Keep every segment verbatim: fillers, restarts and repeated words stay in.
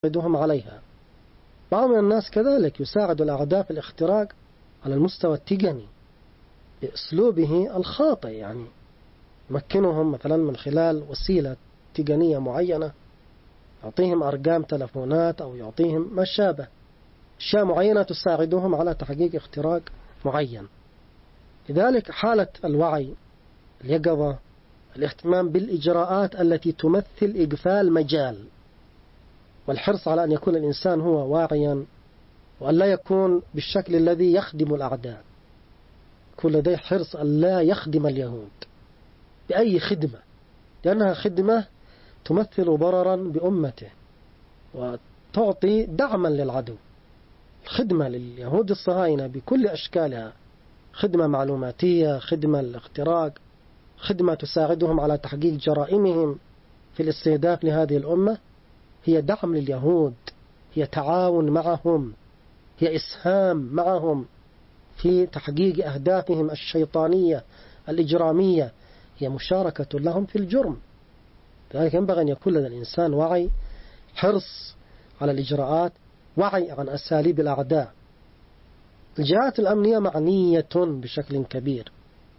يساعدهم عليها. بعض من الناس كذلك يساعد الأعداء في الاختراق على المستوى التقني بأسلوبه الخاطئ، يعني يمكنهم مثلا من خلال وسيلة تقنية معينة، يعطيهم أرقام تلفونات أو يعطيهم ما شابه، أشياء معينة تساعدهم على تحقيق اختراق معين. لذلك حالة الوعي، اليقظة، الاهتمام بالإجراءات التي تمثل إقفال مجال، والحرص على أن يكون الإنسان هو واعيا وأن لا يكون بالشكل الذي يخدم الأعداء، يكون لديه حرص أن لا يخدم اليهود بأي خدمة، لأنها خدمة تمثل ضررا بأمته وتعطي دعما للعدو. الخدمة لليهود الصهاينة بكل أشكالها، خدمة معلوماتية، خدمة للاختراق، خدمة تساعدهم على تحقيق جرائمهم في الاستهداف لهذه الأمة، هي دعم لليهود، هي تعاون معهم، هي إسهام معهم في تحقيق أهدافهم الشيطانية الإجرامية، هي مشاركة لهم في الجرم. لذلك ينبغي أن يكون لدى الإنسان وعي، حرص على الإجراءات، وعي عن أساليب الأعداء. الجهات الأمنية معنية بشكل كبير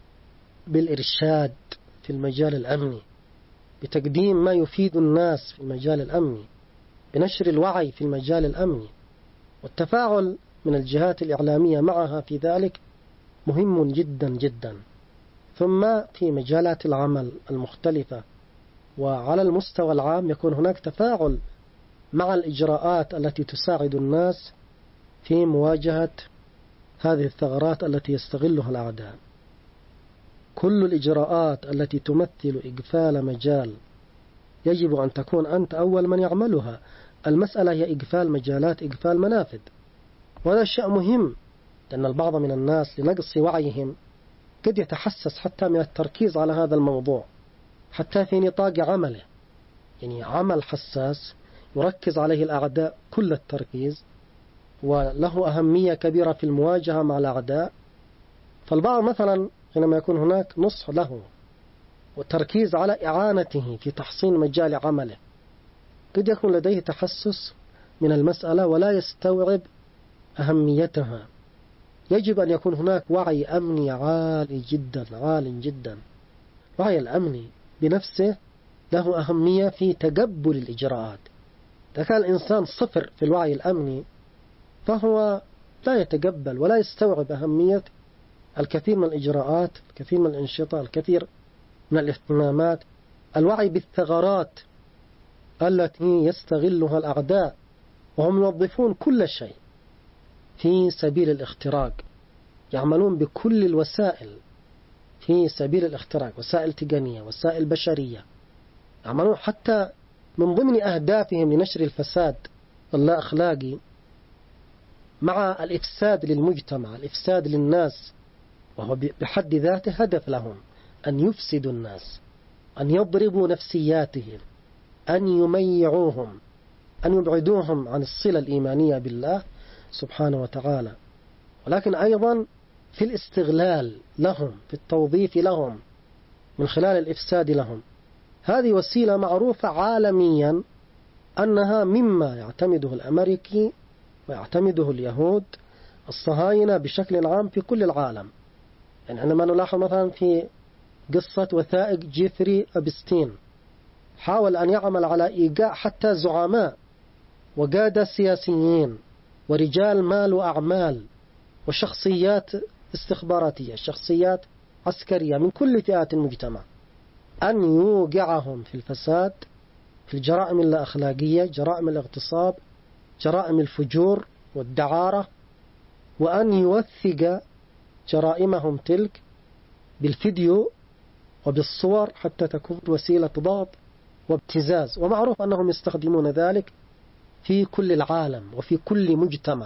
بالإرشاد في المجال الأمني، بتقديم ما يفيد الناس في المجال الأمني، بنشر الوعي في المجال الأمني، والتفاعل من الجهات الإعلامية معها في ذلك مهم جدا جدا. ثم في مجالات العمل المختلفة وعلى المستوى العام يكون هناك تفاعل مع الإجراءات التي تساعد الناس في مواجهة هذه الثغرات التي يستغلها الأعداء. كل الإجراءات التي تمثل إقفال مجال يجب أن تكون أنت أول من يعملها. المسألة هي إقفال مجالات، إقفال منافذ، وهذا شيء مهم، لأن البعض من الناس لنقص وعيهم قد يتحسس حتى من التركيز على هذا الموضوع حتى في نطاق عمله، يعني عمل حساس يركز عليه الأعداء كل التركيز وله أهمية كبيرة في المواجهة مع الأعداء. فالبعض مثلا حينما يكون هناك نصح له وتركيز على إعانته في تحصين مجال عمله قد يكون لديه تحسس من المسألة ولا يستوعب أهميتها. يجب أن يكون هناك وعي أمني عالي جدا عالي جدا. الوعي الأمني بنفسه له أهمية في تقبل الإجراءات. إذا كان الإنسان صفر في الوعي الأمني فهو لا يتقبل ولا يستوعب أهمية الكثير من الإجراءات، الكثير من الأنشطة، الكثير من الاهتمامات. الوعي بالثغرات التي يستغلها الأعداء، وهم يوظفون كل شيء في سبيل الاختراق، يعملون بكل الوسائل في سبيل الاختراق، وسائل تقنية، وسائل بشرية، يعملون حتى من ضمن أهدافهم لنشر الفساد اللا أخلاقي مع الإفساد للمجتمع، الإفساد للناس، وهو بحد ذاته هدف لهم أن يفسدوا الناس، أن يضربوا نفسياتهم، أن يميعوهم، أن يبعدوهم عن الصلة الإيمانية بالله سبحانه وتعالى، ولكن أيضا في الاستغلال لهم، في التوظيف لهم من خلال الإفساد لهم. هذه وسيلة معروفة عالميا أنها مما يعتمده الأمريكي ويعتمده اليهود الصهاينة بشكل عام في كل العالم. يعني عندما نلاحظ مثلا في قصة وثائق جيفري أبستين، حاول أن يعمل على إيقاع حتى زعماء وقادة سياسيين ورجال مال وأعمال وشخصيات استخباراتية، شخصيات عسكرية من كل فئات المجتمع، أن يوقعهم في الفساد، في الجرائم اللا أخلاقية، جرائم الاغتصاب، جرائم الفجور والدعارة، وأن يوثق جرائمهم تلك بالفيديو وبالصور حتى تكون وسيلة ضغط وابتزاز. ومعروف أنهم يستخدمون ذلك في كل العالم وفي كل مجتمع،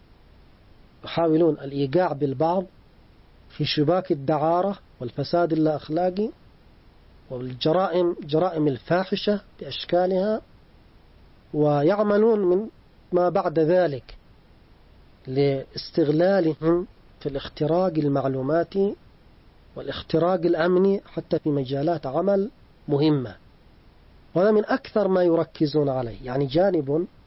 يحاولون الإيقاع بالبعض في شباك الدعارة والفساد اللا أخلاقي والجرائم، جرائم الفاحشة بأشكالها، ويعملون من ما بعد ذلك لاستغلالهم في الاختراق المعلوماتي والاختراق الأمني حتى في مجالات عمل مهمة. وهذا من أكثر ما يركزون عليه. يعني جانب